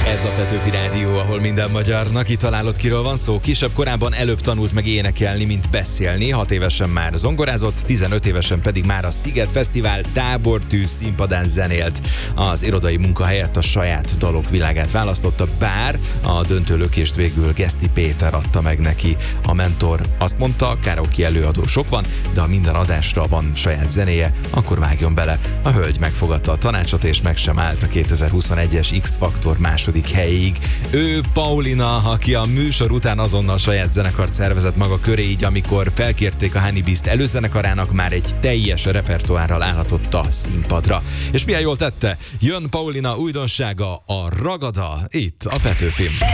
Ez a Petőfi Rádió, ahol minden magyarnak kitalálod, kiről van szó. Kisebb korában előbb tanult meg énekelni, mint beszélni. 6 évesen már zongorázott, 15 évesen pedig már a Sziget Fesztivál tábortűz színpadán zenélt. Az irodai munka helyett a saját dalok világát választotta, bár a döntő lökést végül Geszti Péter adta meg neki. A mentor azt mondta, karaoke előadó sok van, de ha minden adásra van saját zenéje, akkor vágjon bele. A hölgy megfogadta a tanácsot, és meg sem állt a 2021-es X-Faktor második helyig. Ő Paulina, aki a műsor után azonnal saját zenekart szervezett maga köré, így amikor felkérték a Honeybeast előzenekarának, már egy teljes repertoárral állhatott a színpadra. És milyen jól tette? Jön Paulina újdonsága, a Ragada, itt a Petőfin.